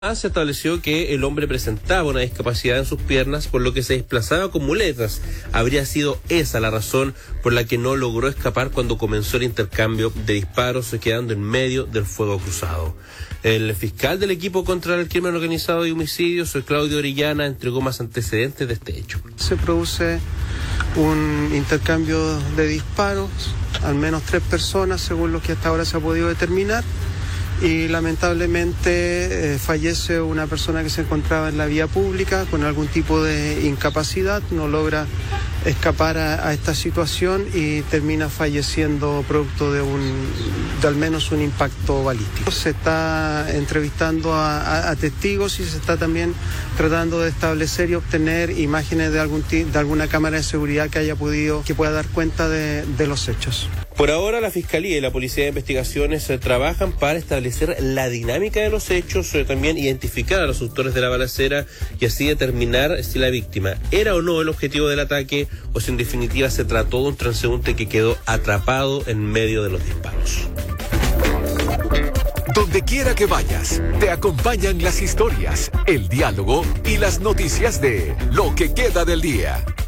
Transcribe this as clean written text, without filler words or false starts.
Se estableció que el hombre presentaba una discapacidad en sus piernas, por lo que se desplazaba con muletas. Habría sido esa la razón por la que no logró escapar cuando comenzó el intercambio de disparos, quedando en medio del fuego cruzado. El fiscal del equipo contra el crimen organizado y homicidios, Claudio Orellana, entregó más antecedentes de este hecho. Se produce un intercambio de disparos, al menos 3 personas, según lo que hasta ahora se ha podido determinar. Y lamentablemente fallece una persona que se encontraba en la vía pública con algún tipo de incapacidad, no logra escapar a esta situación y termina falleciendo producto de al menos un impacto balístico. Se está entrevistando a testigos y se está también tratando de establecer y obtener imágenes de alguna cámara de seguridad que pueda dar cuenta de los hechos. Por ahora, la Fiscalía y la Policía de Investigaciones trabajan para establecer la dinámica de los hechos, también identificar a los autores de la balacera y así determinar si la víctima era o no el objetivo del ataque o si en definitiva se trató de un transeúnte que quedó atrapado en medio de los disparos. Donde quiera que vayas, te acompañan las historias, el diálogo y las noticias de Lo que queda del día.